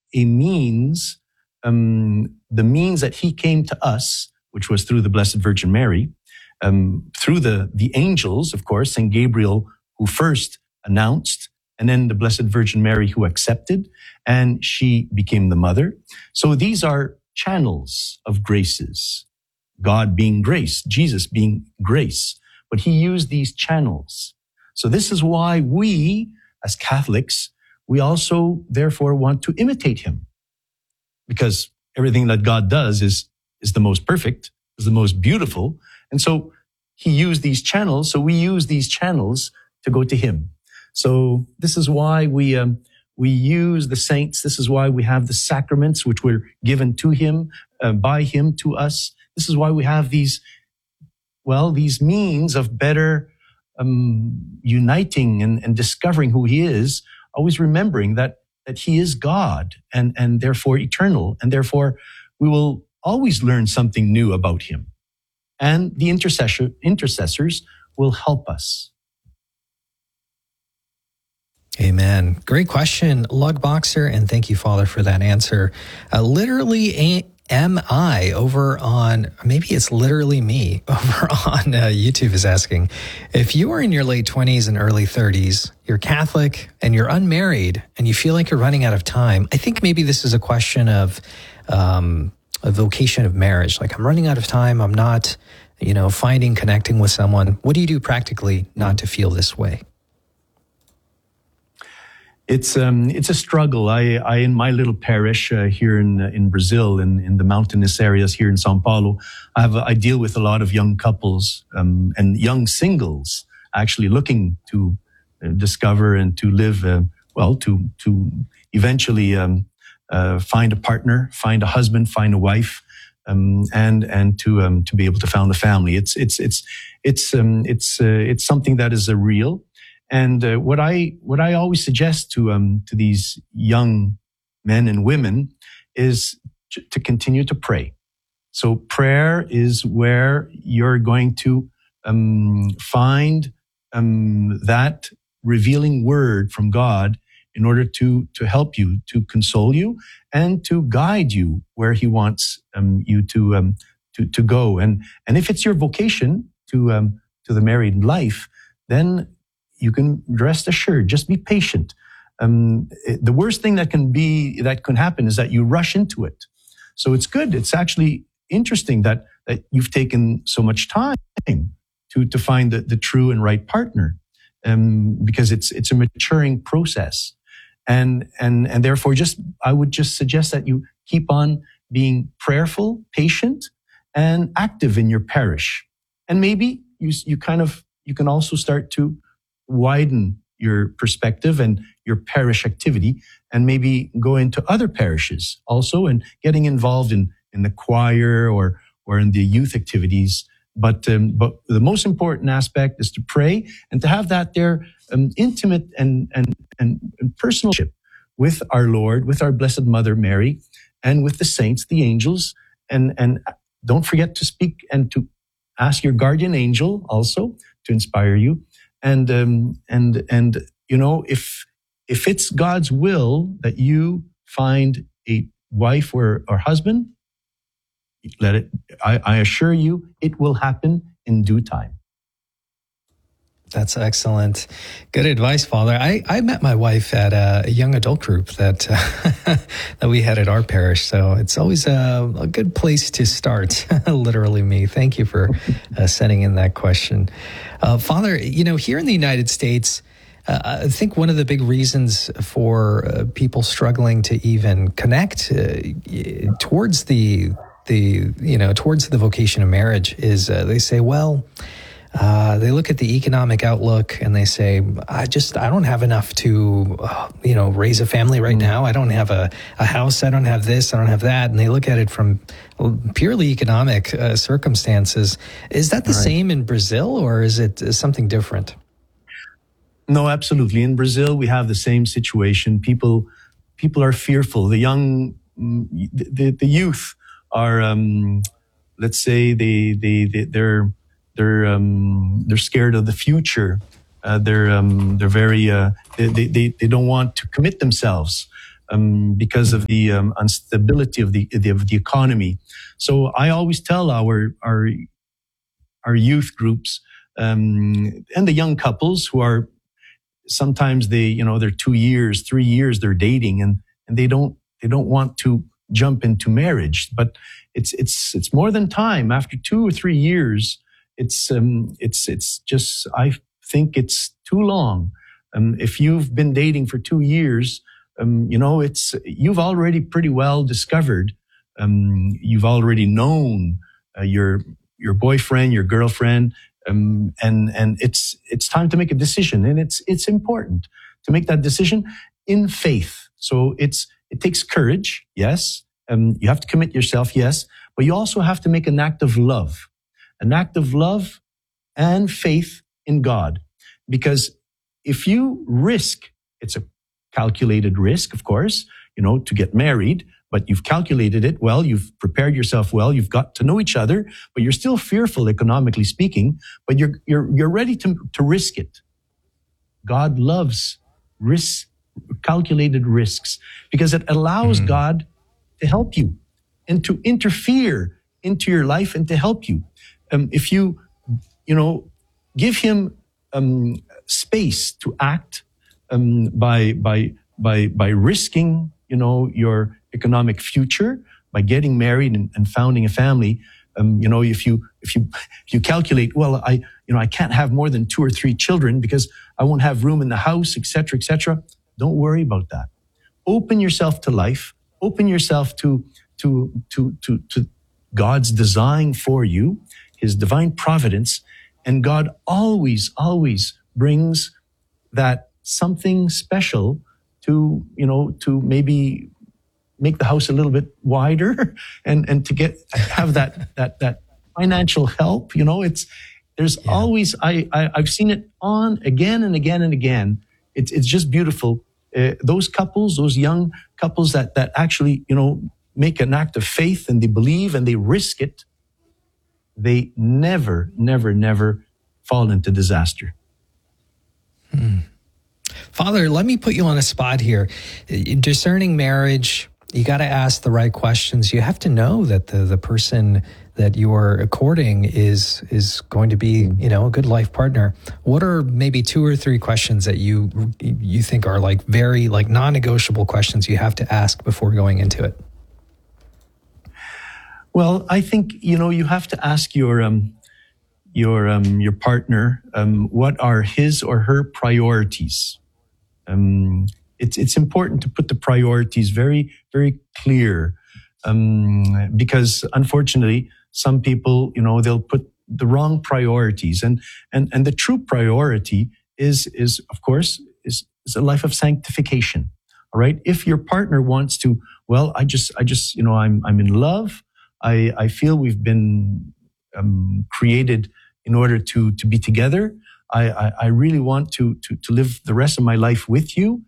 a means, the means that he came to us, which was through the Blessed Virgin Mary, through the angels, of course, Saint Gabriel, who first announced, and then the Blessed Virgin Mary who accepted, and she became the mother. So these are channels of graces. God being grace, Jesus being grace, but he used these channels. So this is why we, as Catholics, we also therefore want to imitate him, because everything that God does is the most perfect, is the most beautiful. And so he used these channels. So we use these channels to go to him. So this is why we use the saints. This is why we have the sacraments, which were given to him, by him to us. This is why we have these means of better uniting and discovering who he is, always remembering that he is God and therefore eternal, and therefore we will always learn something new about him. And the intercessors will help us. Amen. Great question, Lug Boxer, and thank you, Father, for that answer. Literally am I over on, maybe it's literally me over on YouTube is asking, if you are in your late 20s and early 30s, you're Catholic and you're unmarried and you feel like you're running out of time, I think maybe this is a question of a vocation of marriage. Like, I'm running out of time. I'm not, connecting with someone. What do you do practically not to feel this way? It's a struggle. I in my little parish here in Brazil, in the mountainous areas here in São Paulo, I deal with a lot of young couples and young singles actually looking to discover and to live to eventually find a partner, find a husband, find a wife, and to be able to found a family. It's something that is real. And what I always suggest to these young men and women is to continue to pray. So prayer is where you're going to find that revealing word from God in order to help you, to console you, and to guide you where he wants you to go. And if it's your vocation to the married life, then you can rest assured, just be patient. The worst thing that can happen is that you rush into it. So it's good. It's actually interesting that you've taken so much time to find the true and right partner, because it's a maturing process. And therefore I would just suggest that you keep on being prayerful, patient, and active in your parish. And maybe you can also start to widen your perspective and your parish activity, and maybe go into other parishes also and getting involved in the choir or in the youth activities. But the most important aspect is to pray and to have that there intimate and personal relationship with our Lord, with our Blessed Mother Mary, and with the saints, the angels. And don't forget to speak and to ask your guardian angel also to inspire you. And if it's God's will that you find a wife or husband, let it. I assure you, it will happen in due time. That's excellent. Good advice, Father. I met my wife at a young adult group that that we had at our parish. So it's always a good place to start, literally me. Thank you for sending in that question. Father, here in the United States, I think one of the big reasons for people struggling to even connect towards the vocation of marriage is they say, well, they look at the economic outlook and they say, I don't have enough to, raise a family right now. I don't have a house. I don't have this. I don't have that. And they look at it from purely economic circumstances. Is that the same in Brazil, or is it something different? No, absolutely. In Brazil, we have the same situation. People are fearful. The young, the youth are, let's say they're scared of the future. They're very, they don't want to commit themselves. because of the instability of the economy. So I always tell our youth groups and the young couples who are sometimes they're 2 years, 3 years they're dating and they don't want to jump into marriage, but it's more than time. After 2 or 3 years, it's just, I think it's too long. If you've been dating for 2 years, you've already pretty well discovered. You've already known your boyfriend, your girlfriend, and it's time to make a decision. And it's important to make that decision in faith. So it takes courage, yes. You have to commit yourself, yes. But you also have to make an act of love and faith in God. Because if you risk, it's a calculated risk, of course, to get married, but you've calculated it well, you've prepared yourself well, you've got to know each other, but you're still fearful, economically speaking, but you're ready to risk it. God loves calculated risks, because it allows God to help you and to interfere into your life and to help you. If you give him space to act by risking, your economic future, by getting married and founding a family. If you calculate, well, I can't have more than 2 or 3 children because I won't have room in the house, etc., etc. Don't worry about that. Open yourself to life. Open yourself to God's design for you, his divine providence. And God always brings that something special to maybe make the house a little bit wider and to have that financial help. Always, I've seen it on again and again and again. It's just beautiful. Those young couples that actually, make an act of faith and they believe and they risk it, they never fall into disaster. Father, let me put you on a spot here. Discerning marriage, you got to ask the right questions. You have to know that the person that you are courting is going to be, a good life partner. What are maybe 2 or 3 questions that you think are very non-negotiable questions you have to ask before going into it? Well, I think, you have to ask your partner, what are his or her priorities? It's important to put the priorities very, very clear, because unfortunately, some people, they'll put the wrong priorities, and the true priority is of course a life of sanctification. All right. If your partner wants to, well, I just, I'm in love. I feel we've been created in order to be together. I really want to live the rest of my life with you.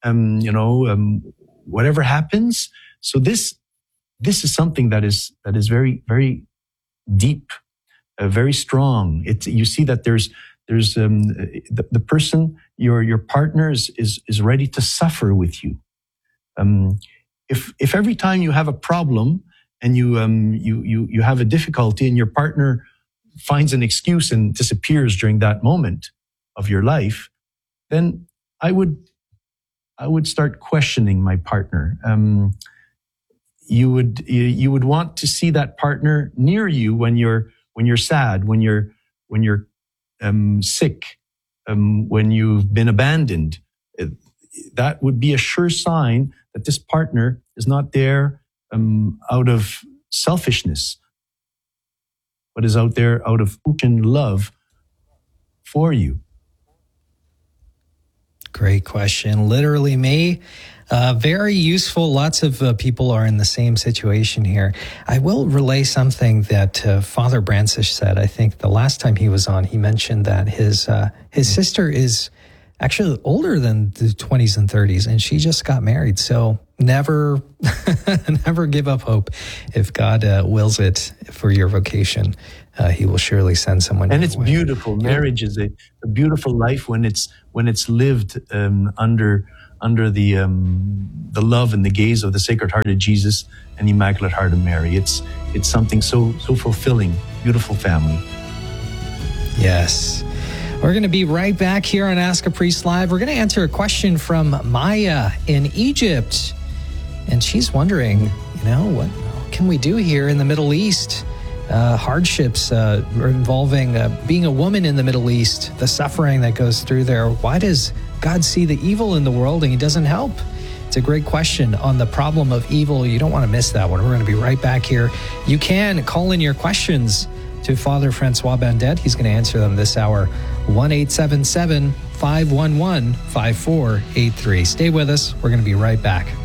Whatever happens. So this is something that is very, very deep, very strong. You see that there's the person, your partner is ready to suffer with you. If every time you have a problem and you have a difficulty and your partner finds an excuse and disappears during that moment of your life, then I would start questioning my partner. You would want to see that partner near you when you're sad, when you're sick, when you've been abandoned. That would be a sure sign that this partner is not there out of selfishness, but is out there out of open love for you. Great question. Literally me. Very useful. Lots of people are in the same situation here. I will relay something that Father Brancisz said. I think the last time he was on, he mentioned that his sister is actually older than the 20s and 30s, and she just got married. So never give up hope. If God wills it for your vocation, he will surely send someone. And it's beautiful. Marriage is a beautiful life when it's lived under under the love and the gaze of the Sacred Heart of Jesus and the Immaculate Heart of Mary. It's something so fulfilling. Beautiful family. Yes. We're going to be right back here on Ask a Priest Live. We're going to answer a question from Maya in Egypt. And she's wondering, what can we do here in the Middle East? Hardships involving being a woman in the Middle East, the suffering that goes through there. Why does God see the evil in the world and he doesn't help? It's a great question on the problem of evil. You don't want to miss that one. We're going to be right back here. You can call in your questions to Father Francois Bandet. He's going to answer them this hour. 1-877-511-5483. Stay with us. We're going to be right back.